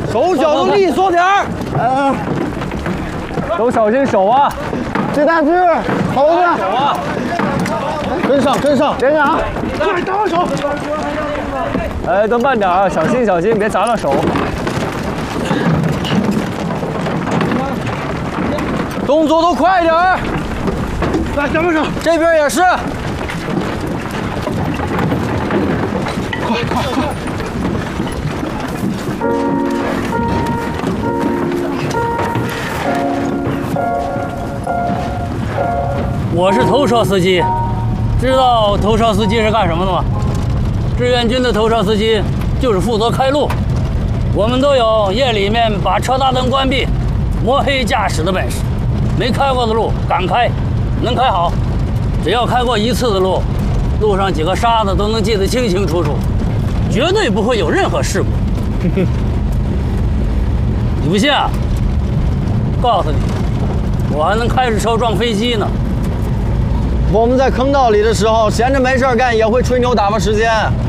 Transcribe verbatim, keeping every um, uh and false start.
手脚都利索点儿。 呃， 都小心手啊！ 这大志，猴子， 手啊！ 跟上，跟上，跟上啊！快打手！ 哎，都慢点啊，小心小心，别砸到手。 动作都快点儿。 来，小帮手， 这边也是。 快快快！ 我是头车司机，知道头车司机是干什么的吗？志愿军的头车司机就是负责开路，我们都有夜里面把车大灯关闭、摸黑驾驶的本事。没开过的路敢开，能开好。只要开过一次的路，路上几个沙子都能记得清清楚楚，绝对不会有任何事故。你不信啊？告诉你，我还能开着车撞飞机呢。 我们在坑道里的时候，闲着没事干也会吹牛打发时间。